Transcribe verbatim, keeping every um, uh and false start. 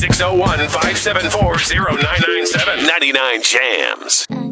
six oh one, five seven four, oh nine nine seven. ninety-nine Jams.